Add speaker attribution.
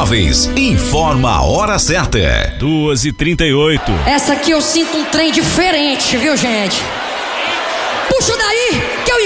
Speaker 1: Automóveis informa a hora certa.
Speaker 2: 2h38.
Speaker 3: Essa aqui eu sinto um trem diferente, viu, gente? Puxa daí, que eu